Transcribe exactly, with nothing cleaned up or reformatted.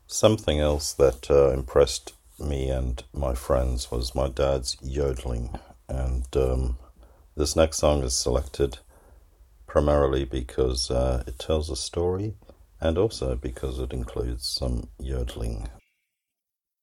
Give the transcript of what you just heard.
Something else that uh, impressed me and my friends was my dad's yodeling. And um, this next song is selected primarily because uh, it tells a story and also because it includes some yodeling.